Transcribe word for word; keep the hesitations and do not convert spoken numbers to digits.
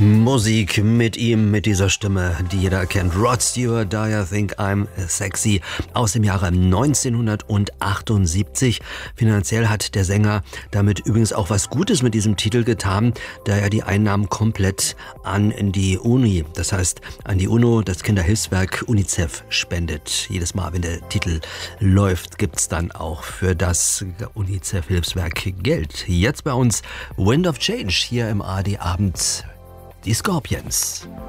Musik mit ihm, mit dieser Stimme, die jeder kennt. Rod Stewart, Do You Think I'm Sexy, aus dem Jahre neunzehnhundertachtundsiebzig. Finanziell hat der Sänger damit übrigens auch was Gutes mit diesem Titel getan, da er die Einnahmen komplett an die Uni, das heißt an die UNO, das Kinderhilfswerk UNICEF, spendet. Jedes Mal, wenn der Titel läuft, gibt's dann auch für das UNICEF-Hilfswerk Geld. Jetzt bei uns Wind of Change hier im A R D Abend. Die Scorpions.